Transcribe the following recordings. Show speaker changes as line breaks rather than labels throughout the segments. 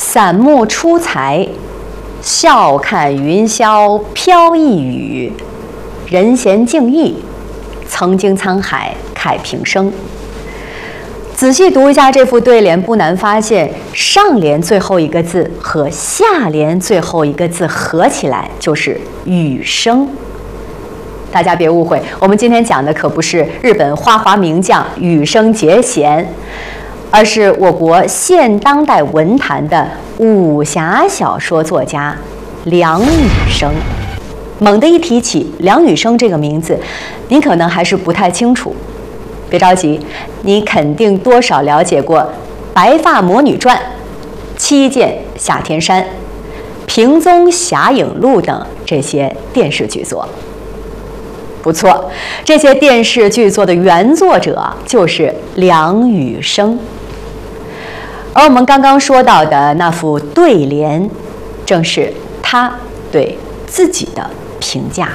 散木出裁，笑看云霄飘逸雨。人闲静意，曾经沧海慨平生。仔细读一下这副对联，不难发现，上联最后一个字和下联最后一个字合起来就是雨声。大家别误会，我们今天讲的可不是日本花滑名将羽生结弦，而是我国现当代文坛的武侠小说作家梁羽生。猛地一提起梁羽生这个名字，您可能还是不太清楚。别着急，你肯定多少了解过《白发魔女传》《七剑下天山》《平宗侠影录》等这些电视剧作。不错，这些电视剧作的原作者就是梁羽生。而我们刚刚说到的那副对联，正是他对自己的评价。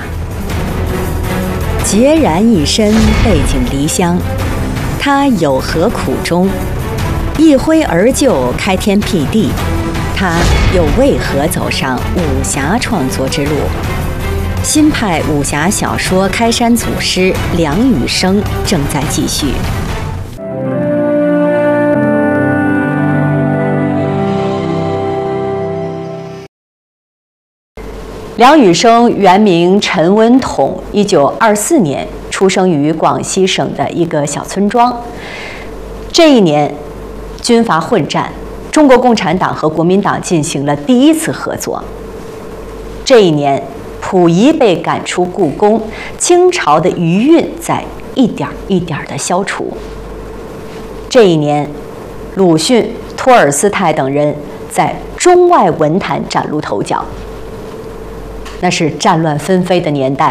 孑然一身，背井离乡，他有何苦衷？一挥而就，开天辟地，他又为何走上武侠创作之路？新派武侠小说开山祖师梁羽生正在继续。梁羽生原名陈文统，1924年出生于广西省的一个小村庄。这一年，军阀混战，中国共产党和国民党进行了第一次合作。这一年，溥仪被赶出故宫，清朝的余韵在一点一点地消除。这一年，鲁迅、托尔斯泰等人在中外文坛崭露头角。那是战乱纷飞的年代，